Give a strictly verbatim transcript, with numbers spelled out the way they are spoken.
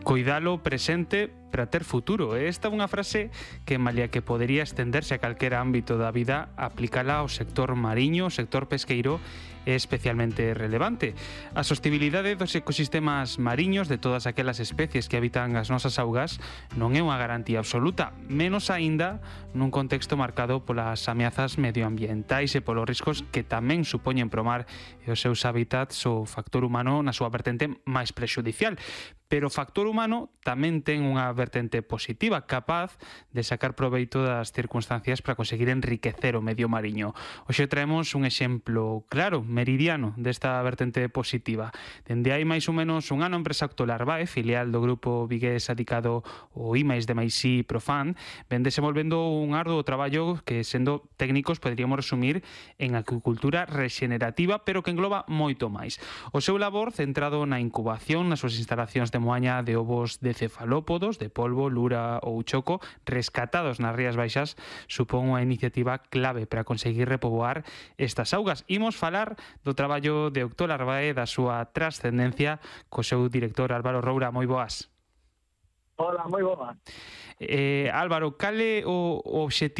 Cuidalo presente para ter futuro. Esta é unha frase que, malia que podería estenderse a calquera ámbito da vida, aplicala ao sector mariño, ao sector pesqueiro, é especialmente relevante. A sostibilidade dos ecosistemas mariños de todas aquelas especies que habitan as nosas augas non é unha garantía absoluta, menos aínda nun contexto marcado polas ameazas medioambientais e polos riscos que tamén supoñen pro mar e os seus hábitats o factor humano na súa vertente máis prexudicial. Pero o factor humano tamén ten unha vertente positiva, capaz de sacar proveito das circunstancias para conseguir enriquecer o medio mariño. Hoxe traemos un exemplo claro, meridiano, desta vertente positiva. Dende hai máis ou menos un ano, a empresa Octolarvae, filial do grupo vigués adicado ao I máis de Maisí Profan, ven desenvolvendo un arduo traballo que, sendo técnicos, poderíamos resumir en acuicultura rexenerativa, pero que engloba moito máis. O seu labor centrado na incubación nas súas instalacións de de moaña de ovos de cefalópodos, de polvo, lura ou choco, rescatados nas Rías Baixas, supón unha iniciativa clave para conseguir repoboar estas augas. Imos falar do traballo de Octolarvae, da súa trascendencia, co seu director Álvaro Roura. Moi boas. Hola, moi boas. Eh, Álvaro, cal é o obxectivo